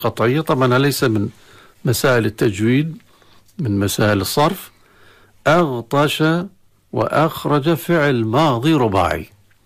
قطعية. طبعا ليس من مسائل التجويد، من مسائل الصرف. أغطش وأخرج فعل ماضي رباعي.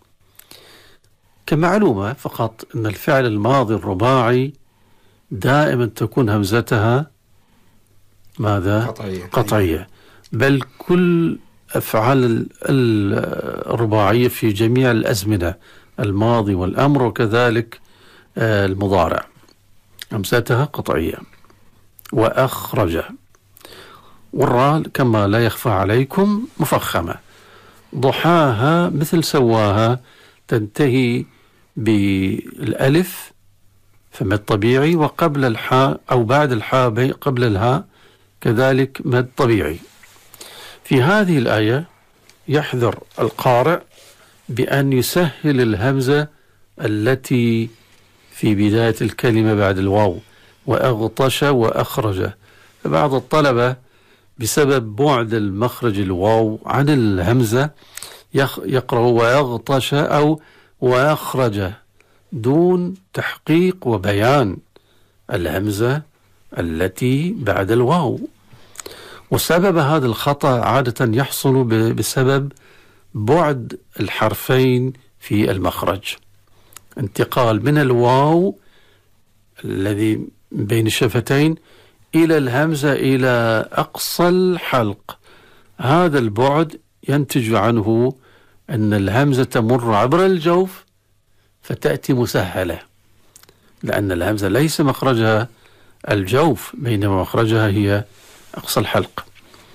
كمعلومة فقط أن الفعل الماضي الرباعي دائما تكون همزتها ماذا؟ قطعية. بل كل أفعال الرباعية في جميع الأزمنة، الماضي والأمر وكذلك المضارع، همزتها قطعية. وأخرج، والراء كما لا يخفى عليكم مفخمة. ضحاها مثل سواها تنتهي بالألف فمد طبيعي، وقبل الحاء أو بعد الحاء قبل الهاء كذلك مد طبيعي. في هذه الآية يحذر القارئ بأن يسهل الهمزة التي في بداية الكلمة بعد الواو، وأغطش وأخرج. فبعض الطلبة بسبب بعد المخرج الواو عن الهمزة يقرأ ويغطش أو ويخرج دون تحقيق وبيان الهمزة التي بعد الواو. وسبب هذا الخطأ عادة يحصل بسبب بعد الحرفين في المخرج، انتقال من الواو الذي بين الشفتين إلى الهمزة إلى أقصى الحلق. هذا البعد ينتج عنه أن الهمزة تمر عبر الجوف فتأتي مسهلة، لأن الهمزة ليس مخرجها الجوف بينما مخرجها هي أقصى الحلق.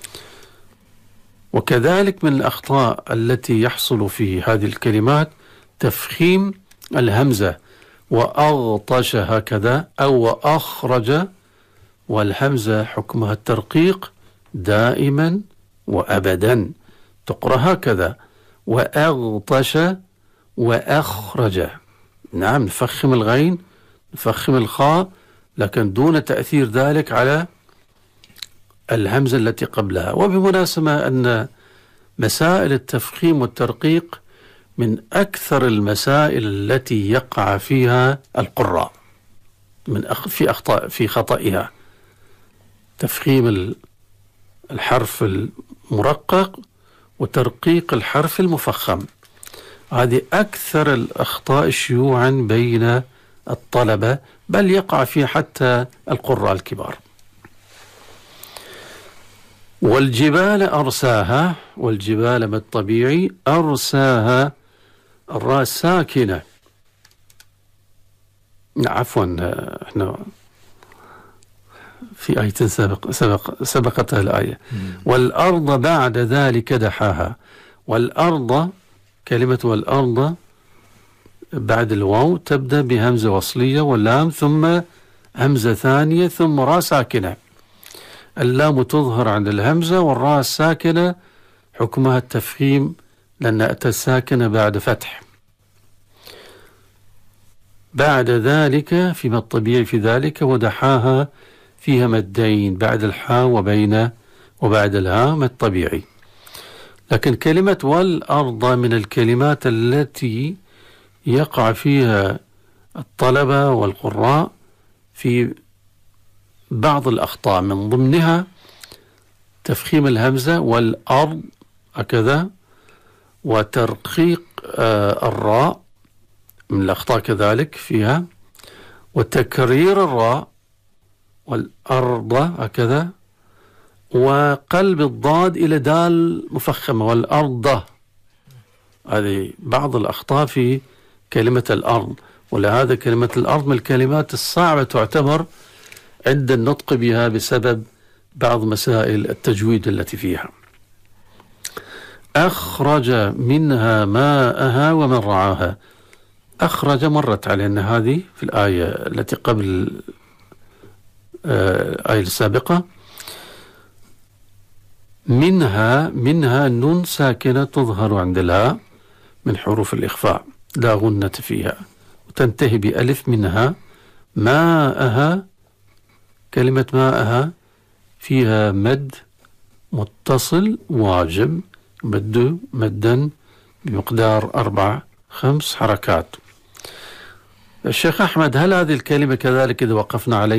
وكذلك من الأخطاء التي يحصل في هذه الكلمات تفخيم الهمزة، وأغطش هكذا أو وأخرج، والهمزة حكمها الترقيق دائما وأبدا، تقرأ هكذا وأغطش وأخرج. نعم، نفخم الغين، نفخم الخاء، لكن دون تأثير ذلك على الهمزة التي قبلها. وبمناسبة أن مسائل التفخيم والترقيق من أكثر المسائل التي يقع فيها القراء في خطئها، تفخيم الحرف المرقق وترقيق الحرف المفخم. هذه أكثر الأخطاء شيوعا بين الطلبة، بل يقع فيها حتى القراء الكبار. والجبال أرساها، والجبال ما الطبيعي أرساها، الراء ساكنة. عفوا، احنا في آية سبقتها الآية. والأرض بعد ذلك دحاها. والأرض، كلمة والأرض بعد الواو تبدأ بهمزة وصلية واللام، ثم همزة ثانية، ثم راء ساكنة. اللام تظهر عند الهمزة، والراء الساكنة حكمها التفخيم لأن أتى الساكنة بعد فتح. بعد ذلك فيما الطبيعي في ذلك. ودحاها فيها مدين بعد الحاء وبعد الهاء مد طبيعي. لكن كلمة والأرض من الكلمات التي يقع فيها الطلبة والقراء في بعض الأخطاء، من ضمنها تفخيم الهمزة والأرض هكذا، وترقيق الراء من الأخطاء كذلك فيها، وتكرير الراء والأرض هكذا، وقلب الضاد إلى دال مفخمة والأرض. هذه بعض الأخطاء في كلمة الأرض. ولهذا كلمة الأرض من الكلمات الصعبة تعتبر عند النطق بها بسبب بعض مسائل التجويد التي فيها. أخرج منها ماءها ومن رعاها. أخرج مرت علينا هذه في الآية التي قبل الآية السابقة. منها نون ساكنة تظهر عند الهاء من حروف الإخفاء، لا غنة فيها، وتنتهي بألف. منها ماءها، كلمة ماءها فيها مد متصل واجب، مدا بمقدار 4-5 حركات. الشيخ أحمد، هل هذه الكلمة كذلك إذا وقفنا عليها